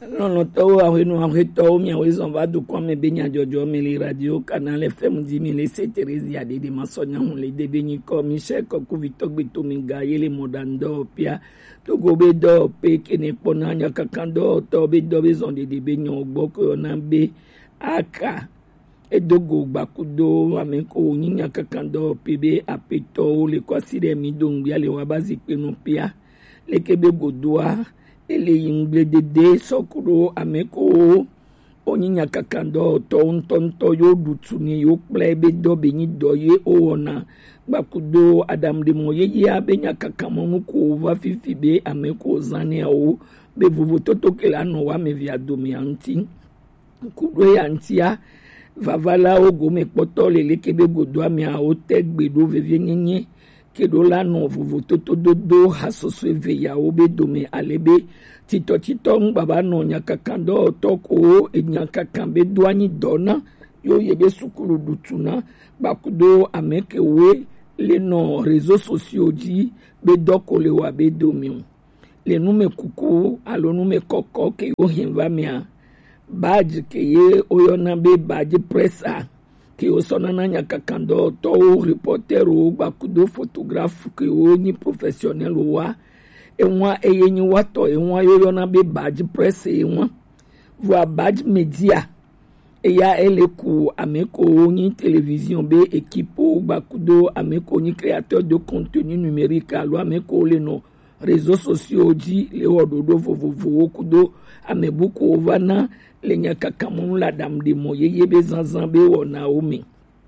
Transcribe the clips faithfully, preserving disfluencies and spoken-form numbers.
Non, non, to a no a to mi a wezo va do kwa me benya jojo me li radio canal F M dix mille c'est Thérèse ya de masonya hun le de benyi ko Michel ko ku Victor Gbeto mi ga yele modando pia to go be do pe kene ponanya kakando to be do be zonde de benyo gboko na be aka edogo bakudo ameko nyinya kakando pebe apeto le kwasire mi dongu ya le wabazi penu pia le kebe godwa ele ingle de de sokuro ameko onyinya kakando to ntonto yo dutuni yo plebe do benyi doye ona bakudo adam de moye ya benya kakamomu ko va fifi be ameko zane o be vuvu toto kela no wa me via domianti kudo ya ntia vavala o gome poto le kebe godwa mi a o tegbe do vevie nyenye kedo la no vuvu toto dodo hasoso veya obe dome alebe tito tito baba no nyaka kando toko e nyaka kambe douani dona yo yebe sukuru dutuna bakudo ameke we le no réseaux sociaux ji be doko le wa be domi le nume kuku alo nume koko ke yo hinva mia badge ke ye oyona be badge pressa ki osona na nyaka kando to reporter o bakudo photographe ki o ni professionnel wa enwa eyenyi wato enwa yoyo na be badge press enwa voa badge media eya eleku ameko ni télévision be équipe o bakudo ameko ni créateur de contenu numérique alo ameko le no réseaux sociaux di le ododo vovovo kudo amebuko vana le nyaka kamon la dame de moye yebe zanzan be wona omi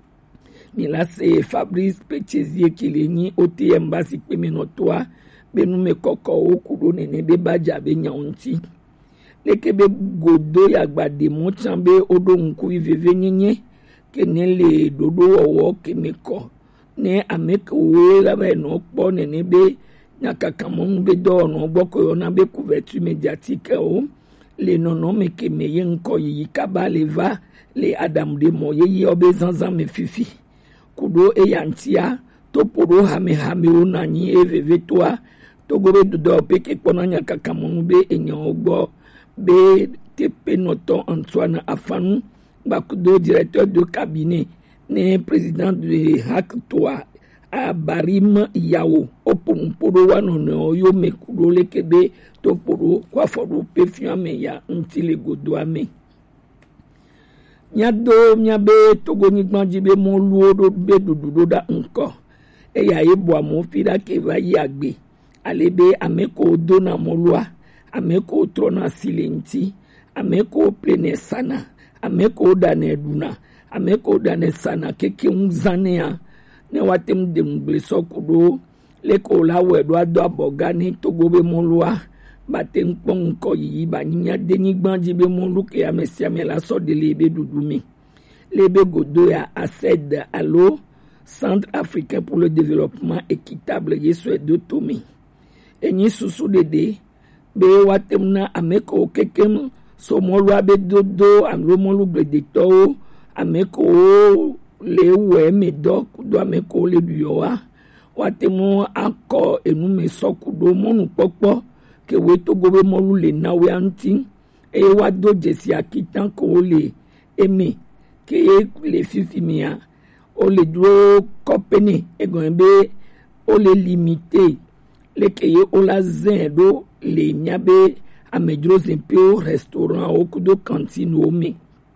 mi la c'est Fabrice Pechezier qui le ni O T M basi peme no toa be nu me koko okudo nene be baja be nyaunti le kebe godo ya gbade mo chambe odo nku veve nyenye kenele dodo owo kemeko ne ameke we la be no po nene be nyaka kamon be do no boko na be couverture médiatique o le nono me ke me yenko yi kaba le va le adam de moye yi obezanza me fifi kudo e yantia to podo hame hame onani e veve toa to gobe do pe ke ponanya kakamonu be enyo ogbo be tepe noto Antoine Afanu bakudo directeur de cabinet ne président de Haktoa a Barim Yao opon podo wano no yo me kudo le kebe to podo kwa fodo pe fiame ya ntile godwa me nyado nyabe togo ni gbanjibe mo luodo be dududo da nko e ya ebo amo fida ke va yagbe alebe ameko dona molwa ameko trona silenti ameko plene sana ameko dane duna ameko dane sana keke unzania ne watem de mgleso kudo leko la wedo ado abogani togo be molwa baten pon ko yi baninya deni gbanji be molu ke amesia me la so de lebe dudumi lebe godo ya accède à l'eau Centre africain pour le développement équitable yeso de Tomi enyi susu dede be watem na ameko kekem so molwa be dodo amlo molu gredito ameko le we medo kudo ameko le duyoa watemu akọ enume sokudo monu popo ke we to gobe molu le nawe anti e wa do jesi akitan ko le emi ke le fifimia o le dro company e gombe o le limité le ke o la zendo le nyabe amedro zempio restaurant o kudo cantine o me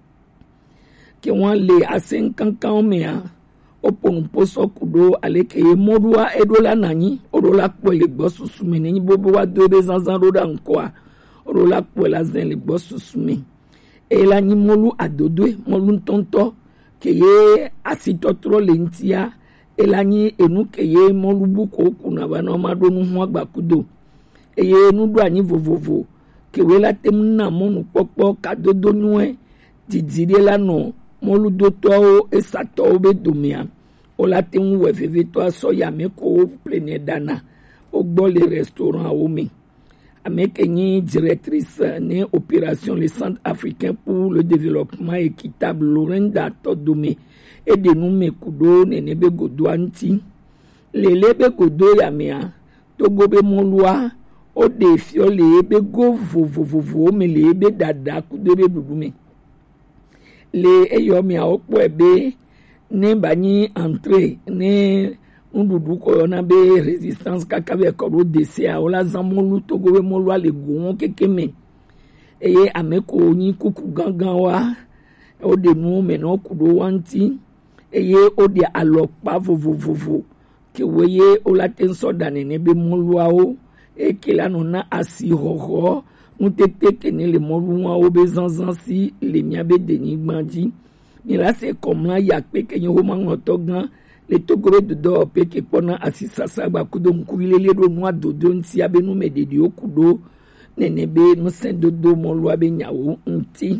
ke wan le asen kankan me a opon poso kudo aleke modua edola nani orola kwele gbosusume ni bobo wa dobe zanzan roda nkoa orola kwela zen le gbosusume e la ni molu adodwe molu ntonto keye asitotro lentia e la ni enu keye molu buko kuna bana mado nu ho agbakudo e ye nu do ani vovovo kewe la temna monu popo kadodo nuwe didire la no molu doto e sato be domia o la ten we veve to so ya me ko plene dana o gbo le restaurant o mi ameke ni directrice ne opération le Centre africain pour le développement équitable Lorinda Todome et de nous me kudo ne ne be godo anti le lebe godo ya mea to gobe molwa o de fiole be go vovovovo me le be dada kudo be dudu me le eyo mi a opo ebe ne bani entrée ne ndudu ko na be résistance kakabe ko do dese a ola zamolu togo be molu ale gun kekeme eye ameko yin kuku gangan wa o de nu me no kudo wanti eye o de alopa vovovovo ke weye ola tenso dane ne be molu a o e ke la no na asi hoho mutete ke ne le molu wa o be zanzan si le mia be deni gbanji ni la c'est comme là ya pe ke yo ma ngoto gan le togoro de do pe ke pona asisa saba kudo nkubile le do noa dodo nti abe no mededi okudo nene be no sen dodo mo lo abe nyawo nti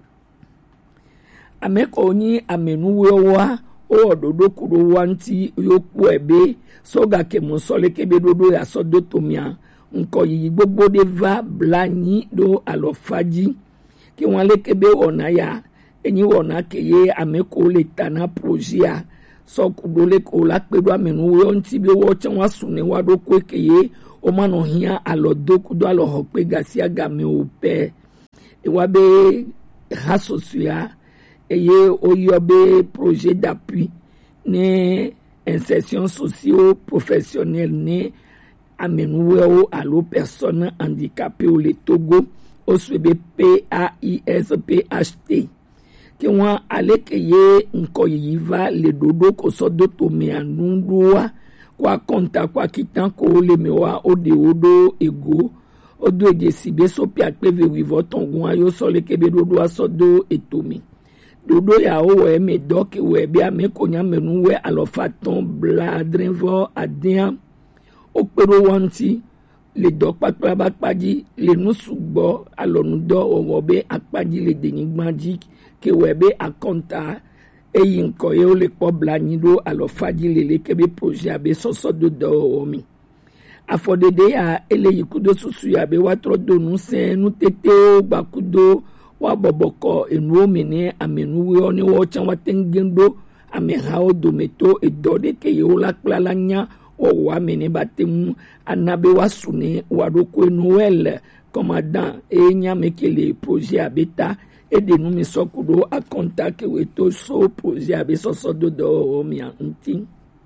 ameko ni amenu wa o dodo kudo wanti yo ku ebe so ga ke mo sole ke be dodo ya so do tomia nko yi gbogbo de va blani do alofaji ke won le ke be ona ya enyi wona keye ameko le tana projet so kudole ko la pedo amenu wo nti bi wo chen wa sune wa do ko keye o ma no hia alo do kudo alo ho pe gasi aga me o pe e wa be rasosia eye o yo be projet d'appui ne insertion socio professionnelle ne amenu wo alo personnes handicapées au le Togo o swebe P A I S P H T ki wọn alekeye nko yiva le dodo ko so do to me anundua kwa konta kwa kitan ko le mewa ode odo ego odo eje sibe so pi akpeve wivo tongun ayo so le kebe dodo aso do etomi dodo ya o we me dok we bi ame ko nya menu we alofa ton bladrenvo adian o pero wanti le dok patpa bakpaji le nusugbo alonu do owo be akpaji le denigbanji ke webe akonta eyin ko ye o le po blanido alofaji lele kebe projet abe soso do do omi afodede ya eleyi kudo susu ya be watro do nu se nu tete o gbakudo wa boboko enu omi ne amenu we oni wo chan watengendo ameha o dometo edode ke ye o la klalanya o wa mene batemu anabe wasune wadoko noel commandant e nya mekele projet abeta et de nous misokudo a contact weto so projet abe soso do do mi anti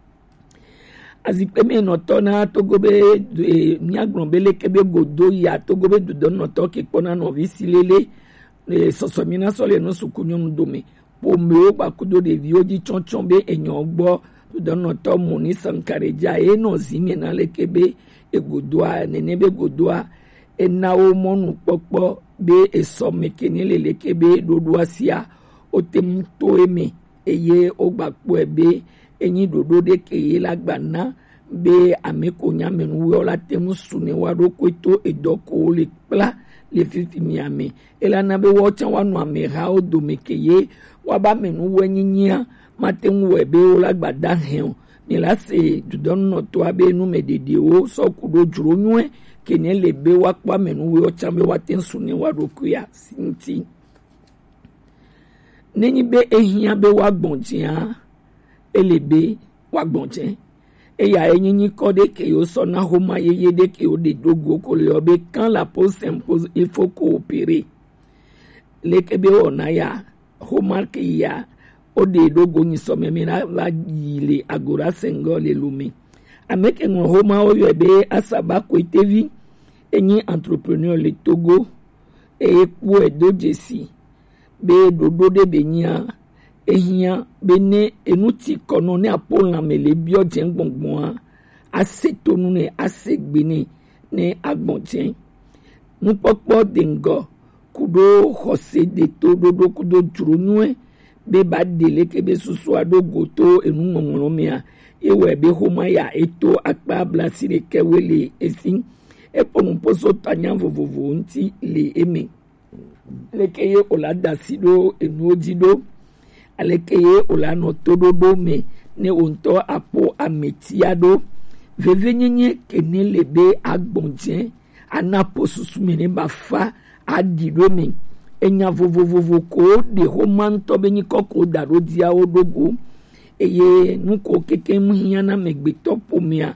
azipeme notona togobe de miagrombele kebe godo ya togobe do noto ke pona no visilele le soso mina sole no sukunyon dome po me ba kudo de vioji chonchombe enyo gbo do noto moni sankareja e no zimi na le kebe e godoa nenebe godoa e na o monu popo be eso mekeni lele kebe dodo asia o tem to eme eye o gbagbo ebe enyi dodo de keye lagbana be ameko nya menu we ola tem sune wa do kweto edoko le pla le fifi miame ela na be wo chan wa no amera o do mekeye wa ba menu we nyinya matem we be o lagbada hen ni la se dodo no to abe nu medede o so kudo juro nwe kene lebe wakwa menu we ochambe watensu ni wadokuya sinti neni be ehia be wagbonjia elebe wagbonje eya enyinyi kode ke yo sona homa yeye de ke o de dogo ko le obe quand la pause s'impose il faut coopérer le kebe ona ya homa ke ya o de dogo ni so memena la yile agora sengo le lumi ameke ngo homa o yebe asaba ko itevi enyi entrepreneur le Togo e ku edo jesi be dodo de benya ehia bene enuti kono ne apola mele bio jengbongbon asetonu ne asegbeni ne agbonjen nu popo dengo kudo hose de to dodo kudo jurunue be ba dele kebe susu ado goto enu ngongolomia ewe be homa ya eto akpa blasire kewele esin e ponu poso tanya vovovo nti le eme lekeye olada sido enu ojido alekeye olano tododo me ne onto apo ametiado vevenyenye kene lebe agbonjen anapo susumene bafa adido me enya vovovovo ko de homanto benyi koko daro dia odogo eye nuko keke muhiana megbeto pomia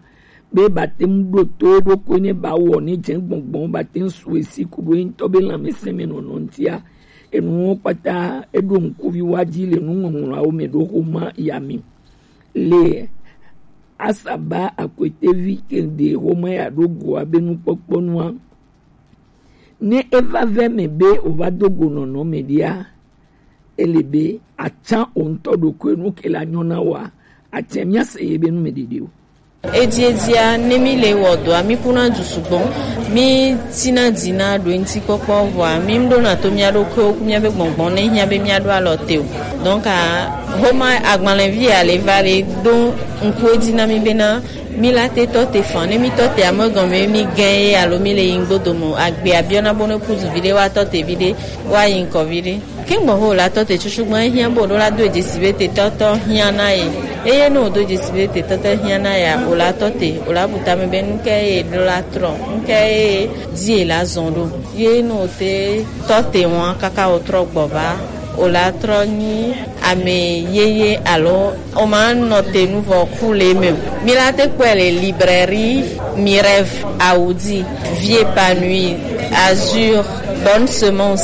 be batem do to do ko ne ba wo ni jen gbongbon batem su esi ku do to be la meseme no no ntia enu pata edu nku bi waji le nu ngunra o me do ko ma yami le asaba akwete weekend o ma ya do go abenu poponu ne eva ve me be o va dogo no no media elebe acha on to do ko enu ke la nyona wa atemia se ye be nu medidio Ejiedia nemi le wodo ami kuna jusubon mi tina dina do enti popo wa mi ndo na to mi ado ko kumia be gbongbon ne hia be mi ado alote o donc a homa agbanlenvi ale vale don nko dina mi bena mi la te to te fan ne mi to te amogon me mi gain alo mi le ingbodo mo agbe abiona bono puzu vide wa to te vide wa yin ko vide kingbo ho la to te chusugbon hia bo do la do ejisibe te to to hia na e eye no do ejisibe te to to hia na ya o la to te o la buta me ben ke e do la tro nke e die la zondo ye no te to te won kaka o tro gboba o la tro ni ame yeye alo o man note nouveau coulé même mi la te kwele librairie mi rêve Audi vie épanoui Azur bonne semence